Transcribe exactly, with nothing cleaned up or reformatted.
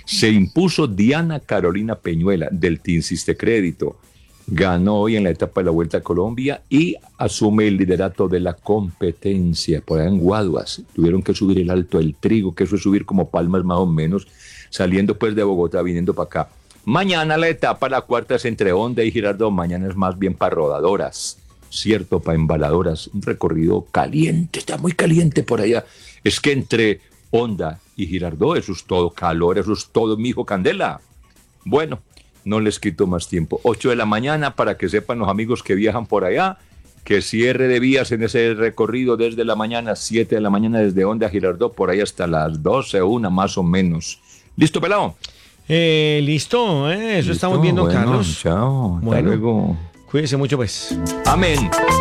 Se impuso Diana Carolina Peñuela del Tinsiste Crédito. Ganó hoy en la etapa de la Vuelta a Colombia y asume el liderato de la competencia. Por allá en Guaduas tuvieron que subir el Alto del Trigo, que eso es subir como palmas más o menos, saliendo pues de Bogotá, viniendo para acá. Mañana la etapa, la cuarta, es entre Honda y Girardot. Mañana es más bien para rodadoras, cierto, para embaladoras. Un recorrido caliente, está muy caliente por allá. Es que entre Honda y Girardot, eso es todo calor, eso es todo, mijo Candela. Bueno, no les quito más tiempo. ocho de la mañana, para que sepan los amigos que viajan por allá, que cierre de vías en ese recorrido desde la mañana, siete de la mañana desde Honda a Girardot, por ahí hasta las doce o una más o menos. ¿Listo, pelado? Eh, listo, eh, eso ¿Listo? estamos viendo, Bueno, Carlos. Chao, hasta Bueno, luego. Cuídese mucho, pues. Amén.